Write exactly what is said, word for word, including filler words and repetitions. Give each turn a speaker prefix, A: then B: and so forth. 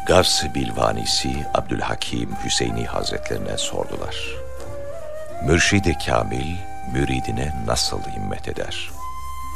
A: Gavs-ı Bilvanisi Abdülhakim Hüseyni Hazretlerine sordular. Mürşid-i Kamil müridine nasıl himmet eder?